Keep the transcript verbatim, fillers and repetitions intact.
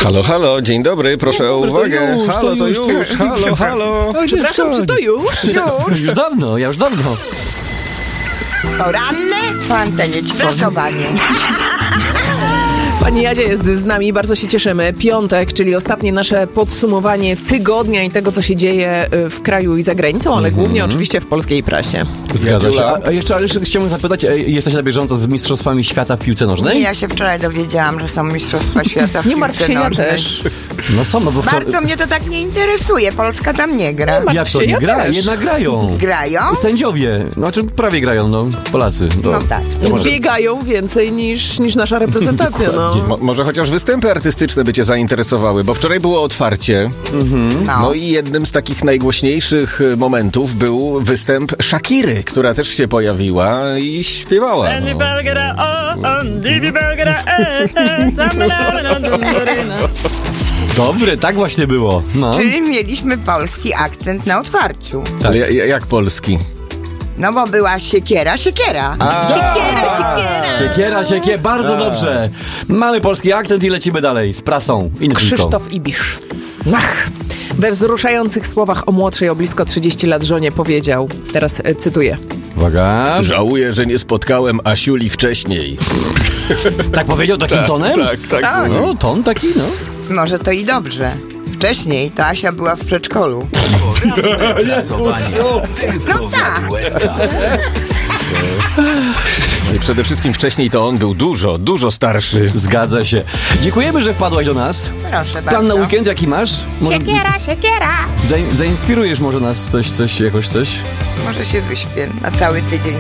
Halo, halo, dzień dobry, proszę o uwagę. To już, halo, to to już. już, halo, halo. Przepraszam, czy to już? Już? Już dawno, ja już dawno. Poranne po antenie ćwiercowanie. Pani Jadzia jest z nami, bardzo się cieszymy. Piątek, czyli ostatnie nasze podsumowanie tygodnia i tego, co się dzieje w kraju i za granicą, ale mm-hmm. głównie oczywiście w polskiej prasie. Zgadza się. A, a jeszcze, ale jeszcze chciałbym zapytać, jesteś na bieżąco z Mistrzostwami Świata w piłce nożnej? Nie, ja się wczoraj dowiedziałam, że są Mistrzostwa Świata w Nie martw piłce się, ja nożnej. też. No są, no bo wczoraj... Bardzo mnie to tak nie interesuje, Polska tam nie gra. Nie martw Jak to się, nie ja gra? też. Jednak grają. Grają? Sędziowie, znaczy prawie grają, no, Polacy. No, No tak. może- Biegają więcej niż, niż nasza reprezentacja, no. Mo- może chociaż występy artystyczne by cię zainteresowały, bo wczoraj było otwarcie. No. No i jednym z takich najgłośniejszych y, momentów był występ Shakiry, która też się pojawiła i śpiewała. No. Dobre, tak właśnie było. No. Czyli mieliśmy polski akcent na otwarciu. Ale ja- ja- jak polski? No bo była siekiera, siekiera. Siekiera, siekiera. Siekiera, siekiera, bardzo dobrze. Mamy polski akcent i lecimy dalej z prasą. I nie tylko. Krzysztof Ibisz. Ach, we wzruszających słowach o młodszej o blisko trzydzieści lat żonie powiedział, teraz e, cytuję, Uwaga. Żałuję, że nie spotkałem Asiuli wcześniej. Tak powiedział takim tonem? Tak, tak. Tak. mówił. No, ton taki, no. Może to i dobrze. Wcześniej to Asia była w przedszkolu. No tak. No i przede wszystkim wcześniej to on był dużo, dużo starszy. Zgadza się. Dziękujemy, że wpadłaś do nas. Proszę Plan na bardzo. weekend jaki masz? Może Siekiera, siekiera. zain- zainspirujesz może nas coś, coś, jakoś coś? Może się wyśpię na cały tydzień